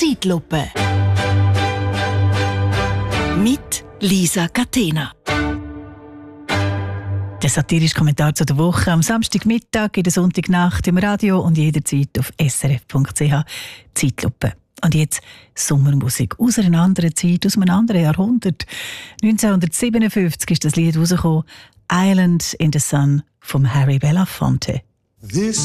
Zeitlupe. Mit Lisa Catena. Der satirische Kommentar zu der Woche am Samstagmittag, in der Sonntagnacht im Radio und jederzeit auf srf.ch. Zeitlupe. Und jetzt Sommermusik aus einer anderen Zeit, aus einem anderen Jahrhundert. 1957 ist das Lied rausgekommen, «Island in the Sun» von Harry Belafonte. This